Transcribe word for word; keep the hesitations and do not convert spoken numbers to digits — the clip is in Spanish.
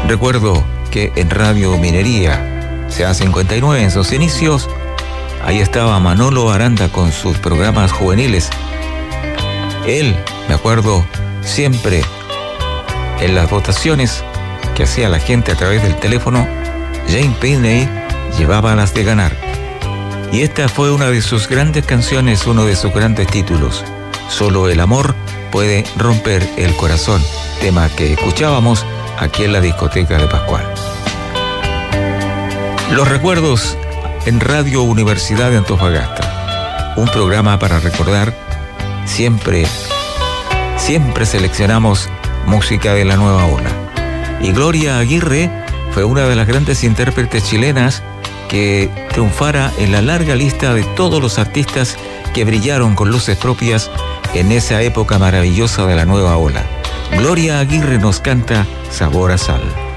Recuerdo que en Radio Minería, C A cincuenta y nueve en sus inicios, ahí estaba Manolo Aranda con sus programas juveniles. Él, me acuerdo, siempre en las votaciones que hacía la gente a través del teléfono, Jane Painey llevaba las de ganar. Y esta fue una de sus grandes canciones, uno de sus grandes títulos. Solo el amor puede romper el corazón, tema que escuchábamos aquí en la discoteca de Pascual. Los recuerdos en Radio Universidad de Antofagasta, un programa para recordar. Siempre, siempre seleccionamos música de la nueva ola. Y Gloria Aguirre fue una de las grandes intérpretes chilenas que triunfara en la larga lista de todos los artistas que brillaron con luces propias en esa época maravillosa de la nueva ola. Gloria Aguirre nos canta Sabor a Sal.